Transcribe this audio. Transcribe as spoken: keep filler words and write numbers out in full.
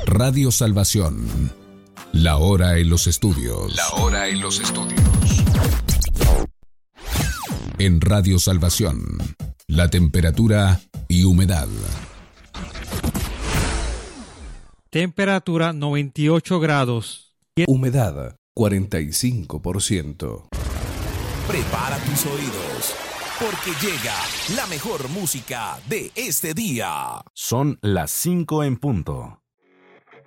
Radio Salvación. La hora en los estudios. La hora en los estudios. En Radio Salvación, la temperatura y humedad. Temperatura noventa y ocho grados. Humedad cuarenta y cinco por ciento. Prepara tus oídos, porque llega la mejor música de este día. Son las cinco en punto.